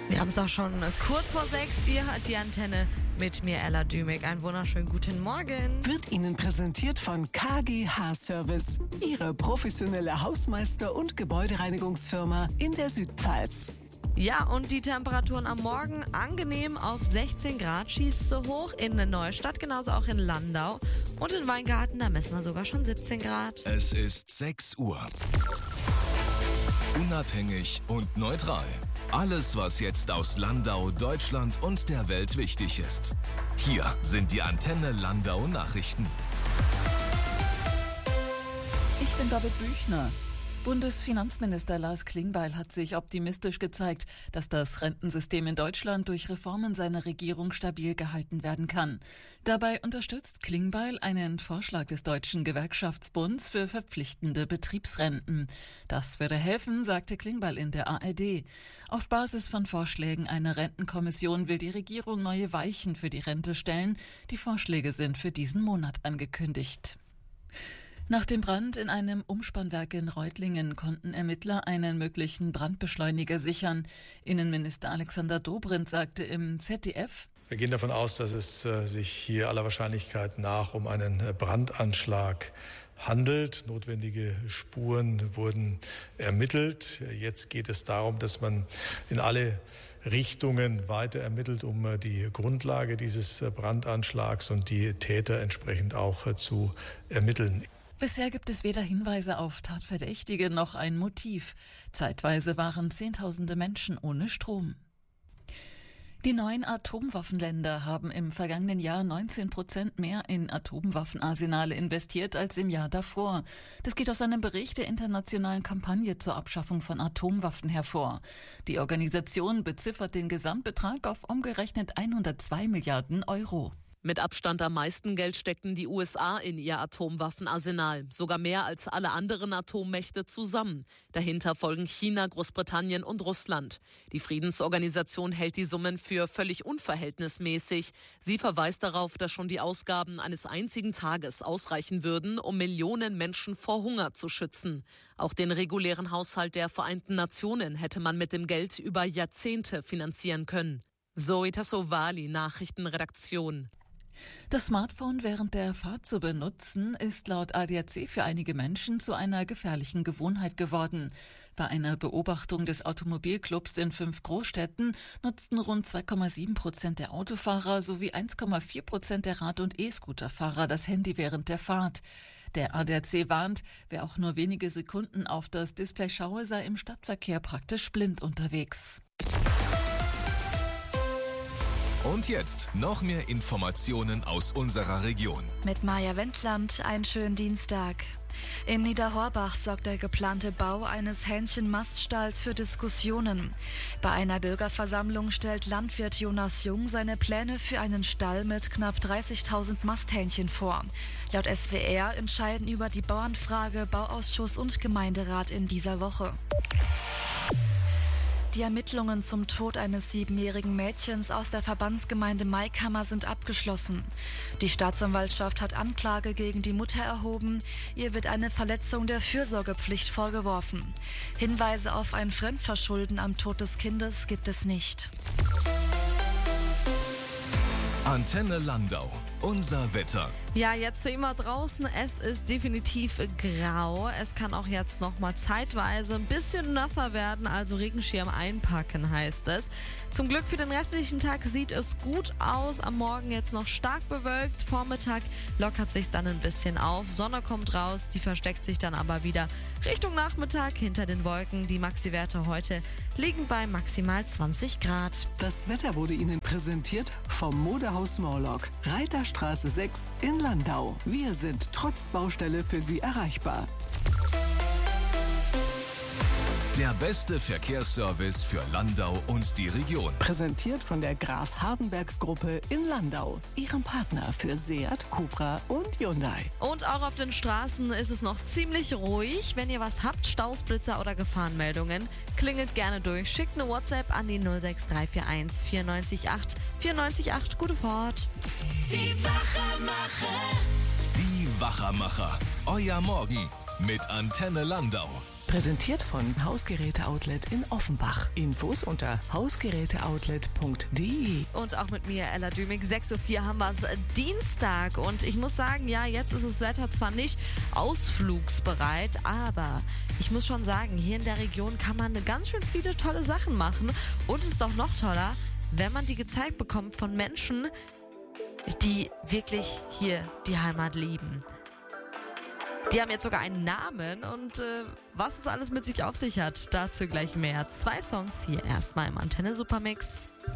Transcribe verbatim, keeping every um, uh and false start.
Wir haben es auch schon kurz vor sechs. Ihr hört die Antenne mit mir, Ella Dümig. Einen wunderschönen guten Morgen. Wird Ihnen präsentiert von K G H Service, Ihre professionelle Hausmeister- und Gebäudereinigungsfirma in der Südpfalz. Ja, und die Temperaturen am Morgen angenehm auf sechzehn Grad, schießt so hoch in Neustadt, genauso auch in Landau. Und in Weingarten, da messen wir sogar schon siebzehn Grad. Es ist sechs Uhr. Unabhängig und neutral. Alles, was jetzt aus Landau, Deutschland und der Welt wichtig ist. Hier sind die Antenne Landau Nachrichten. Ich bin David Büchner. Bundesfinanzminister Lars Klingbeil hat sich optimistisch gezeigt, dass das Rentensystem in Deutschland durch Reformen seiner Regierung stabil gehalten werden kann. Dabei unterstützt Klingbeil einen Vorschlag des Deutschen Gewerkschaftsbunds für verpflichtende Betriebsrenten. Das würde helfen, sagte Klingbeil in der A R D. Auf Basis von Vorschlägen einer Rentenkommission will die Regierung neue Weichen für die Rente stellen. Die Vorschläge sind für diesen Monat angekündigt. Nach dem Brand in einem Umspannwerk in Reutlingen konnten Ermittler einen möglichen Brandbeschleuniger sichern. Innenminister Alexander Dobrindt sagte im Z D F: Wir gehen davon aus, dass es äh, sich hier aller Wahrscheinlichkeit nach um einen Brandanschlag handelt. Notwendige Spuren wurden ermittelt. Jetzt geht es darum, dass man in alle Richtungen weiter ermittelt, um die Grundlage dieses Brandanschlags und die Täter entsprechend auch zu ermitteln. Bisher gibt es weder Hinweise auf Tatverdächtige noch ein Motiv. Zeitweise waren Zehntausende Menschen ohne Strom. Die neuen Atomwaffenländer haben im vergangenen Jahr neunzehn Prozent mehr in Atomwaffenarsenale investiert als im Jahr davor. Das geht aus einem Bericht der internationalen Kampagne zur Abschaffung von Atomwaffen hervor. Die Organisation beziffert den Gesamtbetrag auf umgerechnet hundertzwei Milliarden Euro. Mit Abstand am meisten Geld steckten die U S A in ihr Atomwaffenarsenal, sogar mehr als alle anderen Atommächte zusammen. Dahinter folgen China, Großbritannien und Russland. Die Friedensorganisation hält die Summen für völlig unverhältnismäßig. Sie verweist darauf, dass schon die Ausgaben eines einzigen Tages ausreichen würden, um Millionen Menschen vor Hunger zu schützen. Auch den regulären Haushalt der Vereinten Nationen hätte man mit dem Geld über Jahrzehnte finanzieren können. Zoe Tassovali, Nachrichtenredaktion. Das Smartphone während der Fahrt zu benutzen, ist laut A D A C für einige Menschen zu einer gefährlichen Gewohnheit geworden. Bei einer Beobachtung des Automobilclubs in fünf Großstädten nutzten rund zwei Komma sieben Prozent der Autofahrer sowie eins Komma vier Prozent der Rad- und E-Scooterfahrer das Handy während der Fahrt. Der A D A C warnt, wer auch nur wenige Sekunden auf das Display schaue, sei im Stadtverkehr praktisch blind unterwegs. Und jetzt noch mehr Informationen aus unserer Region. Mit Maja Wendland, einen schönen Dienstag. In Niederhorbach sorgt der geplante Bau eines Hähnchenmaststalls für Diskussionen. Bei einer Bürgerversammlung stellt Landwirt Jonas Jung seine Pläne für einen Stall mit knapp dreißigtausend Masthähnchen vor. Laut S W R entscheiden über die Bauernfrage Bauausschuss und Gemeinderat in dieser Woche. Die Ermittlungen zum Tod eines siebenjährigen Mädchens aus der Verbandsgemeinde Maikammer sind abgeschlossen. Die Staatsanwaltschaft hat Anklage gegen die Mutter erhoben. Ihr wird eine Verletzung der Fürsorgepflicht vorgeworfen. Hinweise auf ein Fremdverschulden am Tod des Kindes gibt es nicht. Antenne Landau. Unser Wetter. Ja, jetzt sind wir draußen. Es ist definitiv grau. Es kann auch jetzt noch mal zeitweise ein bisschen nasser werden, also Regenschirm einpacken heißt es. Zum Glück für den restlichen Tag sieht es gut aus. Am Morgen jetzt noch stark bewölkt. Vormittag lockert sich dann ein bisschen auf. Sonne kommt raus, die versteckt sich dann aber wieder Richtung Nachmittag hinter den Wolken. Die Maxi-Werte heute liegen bei maximal zwanzig Grad. Das Wetter wurde Ihnen präsentiert vom Modehaus Morlock, Reiterstraße sechs in Landau. Wir sind trotz Baustelle für Sie erreichbar. Der beste Verkehrsservice für Landau und die Region. Präsentiert von der Graf Hardenberg Gruppe in Landau, Ihrem Partner für Seat, Cupra und Hyundai. Und auch auf den Straßen ist es noch ziemlich ruhig. Wenn ihr was habt, Staus, Blitzer oder Gefahrenmeldungen, klingelt gerne durch. Schickt eine WhatsApp an die null sechs drei vier eins vier neun acht vier neun acht. Gute Fahrt. Die Wachermacher. Die Wachermacher. Euer Morgen mit Antenne Landau. Präsentiert von Hausgeräte-Outlet in Offenbach. Infos unter hausgeräteoutlet punkt de. Und auch mit mir, Ella Dümig. sechs Uhr vier haben wir es Dienstag. Und ich muss sagen, ja, jetzt ist das Wetter zwar nicht ausflugsbereit, aber ich muss schon sagen, hier in der Region kann man ganz schön viele tolle Sachen machen. Und es ist auch noch toller, wenn man die gezeigt bekommt von Menschen, die wirklich hier die Heimat lieben. Die haben jetzt sogar einen Namen und äh, was es alles mit sich auf sich hat, dazu gleich mehr. Zwei Songs hier erstmal im Antenne Supermix.